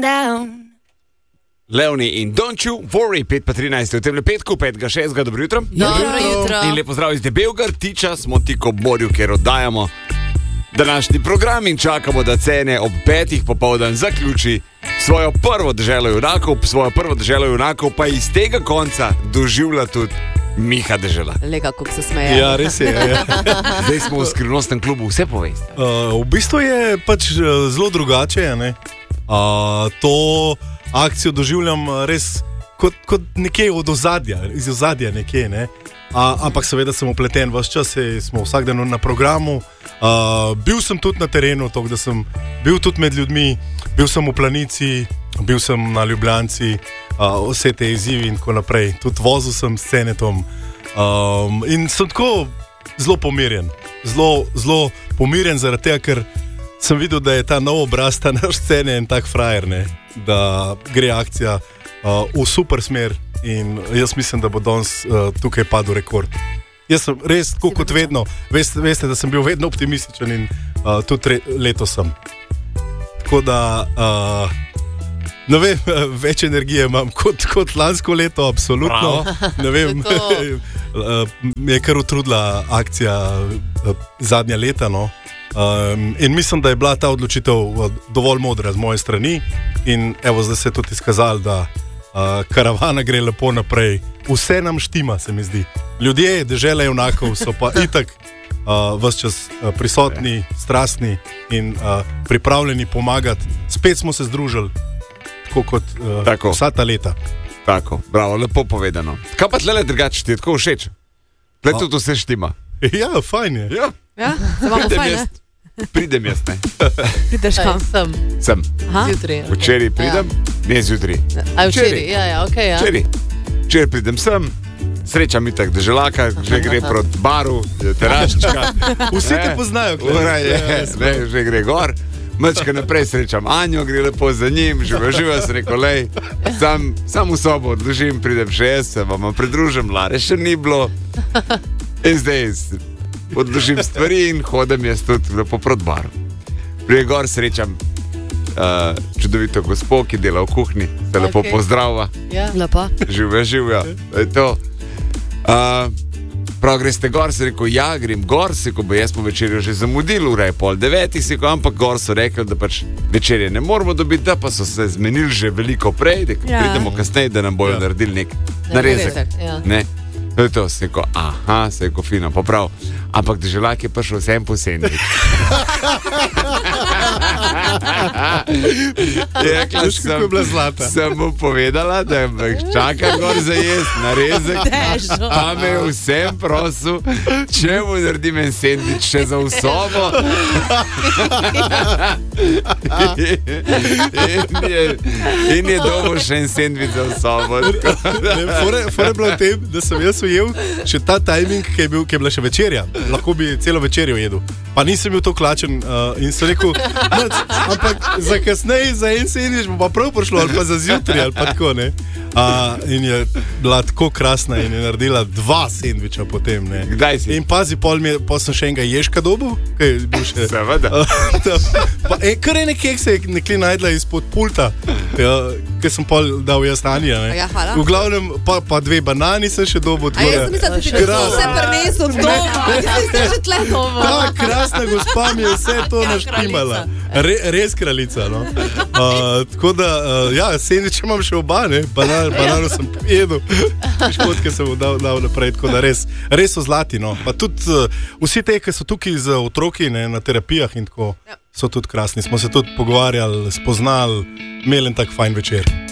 town. Leoni in Don't You Worry, 5:13 v temle petku, 5.6. Dobro jutro. Dobro jutro. In lepo zdrav iz Debelga Rtiča, smo tik ob morju, kjer oddajamo današnji program in čakamo, da Cene ob 5. popoldan zaključi svojo prvo deželo junakov, pa iz tega konca doživlja tudi Miha Dežela. Lega, kako se smeje. Ja, res je. Ja. Zdaj smo v skrivnostnem klubu, vse poveste. V bistvu je pač zelo drugače. Ne? To akcijo doživljam res kot nekje od ozadja, iz ozadja nekje. Ne? Ampak seveda sem upleten vse čas, smo vsak dan na programu. Bil sem tudi na terenu, da sem bil tudi med ljudmi, bil sem v Planici, bil sem na Ljubljanci, vse te izzivi in tako naprej. Tudi vozil sem s Cenetom in sem tako zelo pomirjen. Zelo pomirjen zaradi tega, ker sem videl, da je ta nov obraz, ta naš Cene en tak frajer, ne? Da gre akcija v super smer in jaz mislim, da bo danes tukaj padel rekord. Jaz sem res, tako kot vedno, veste, da sem bil vedno optimističen in tudi letos sem. Tako da, ne vem, več energije imam kot lansko leto, absolutno. Ne vem, mi je kar utrudila akcija zadnja leta, no. In mislim, da je bila ta odločitev dovolj modra z moje strani in evo, zdaj se je tudi izkazalo, da karavana gre lepo naprej. Vse nam štima, se mi zdi. Ljudje, dežele junakov so pa itak ves čas prisotni, strastni in pripravljeni pomagati. Spet smo se združili, tako kot vsa ta leta. Tako, bravo, lepo povedano. Kaj pa tlele drugače ti je tako všeč? Tle tudi vse štima. Ja, fajn je. Ja, se vam fajn, ne? Pridem jaz, ne. Prideš kam? Sem. Zjutraj. Včeraj pridem, ne zjutraj. Včeraj, ja, okej, ja. Včeraj pridem sem, srečam itak deželaka, že gre proti baru, teraščka. Vsi te poznajo. Ura je, že gre gor. Mačka naprej srečam Anjo, gre lepo za njim, živa se rekel, lej, sam v sobo odložim, pridem še jaz, se vam pridružim, Lare še ni bilo. In zdaj odložim stvari in hodem jaz tudi lepo proti baru. Prije gor srečam čudovito gospo, ki dela v kuhinji, se lepo pozdravlja. Ja, lepo. Živijo, to je to. Prav greste gor, se rekel, ja, grem gor, se rekel, bo jaz po večerju že zamudil, ura je 8:30, se rekel, ampak gor so rekli, da pač večerje ne moramo dobiti, da pa so se zmenili že veliko prej, da pridemo kasneje, da nam bojo naredili nek narezek. Ne? To je to, se rekel, aha, se rekel, fino, poprav. Ampak deželak je prišel vsem po sendvič. Sem mu povedala, da me čaka gor za jest narezek, pa me je vsem prosil, če mu naredim en sendvič še za v sobo. In je dobil še en sendvič za v sobo. Fore bilo v tem, da sem jaz ujel še ta timing, ki je bila še večerja. Lahko bi celo večerjo jedel. Pa nisem bil to klačen in sem rekel, ampak za kasneje, za en sendvič bo pa prav prišlo, ali pa za zjutraj, ali pa tako, ne. In je bila tako krasna in je naredila 2 sendviča potem, ne. Kdaj si? In pazi, pol sem še enega ježka dobil, kaj je bil še... Seveda. Kar je nekje se je nekje najdla izpod pulta, kaj sem pol dal jaz Anja, ne. Ja, hvala. V glavnem, pa 2 banani sem še dobil. A jaz sem mislila, da si še vse prinesel v doma. Ta krasna gospa mi je vse to naštimala. Res kraljica, no. Tako da, ja, sendviče imam še oba, ne. Banano sem jedel, škotke sem dal naprej, tako da res so zlati, no. Pa tudi vsi te, ki so tukaj z otroki, ne, na terapijah in tako, so tudi krasni. Smo se tudi pogovarjali, spoznali, imeli en tak fajn večer.